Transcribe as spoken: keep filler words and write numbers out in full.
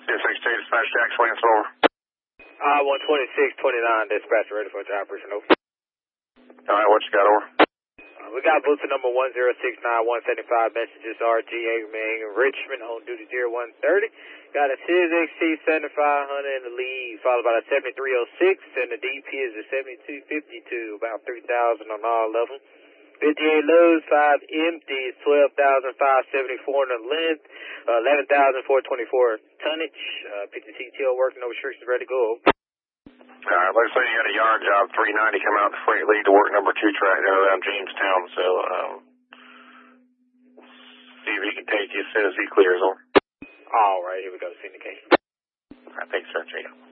six six two, dispatch Jack Williams, over. Uh, one twenty-six twenty-nine, dispatch ready for a job person, over. Alright, what you got, over? Uh, we got booster number one zero six nine one seven five, messages R G A remaining in Richmond on duty zero one thirty. Got a Tiz X T seventy-five hundred in the lead, followed by a seventy-three oh six, and the D P is a seventy-two fifty-two, about three thousand on all of them. fifty-eight loads, five empties, twelve thousand five hundred seventy-four in the length, uh, eleven thousand four hundred twenty-four tonnage, uh, P T C T O working, no restrictions, ready to go. Alright, looks like you got a yard job, three ninety coming out the freight lead to work number two track down around Jamestown, so, um, see if he can take you as soon as he clears on. Alright, here we go, syndication. Alright, thanks, sir, Jake.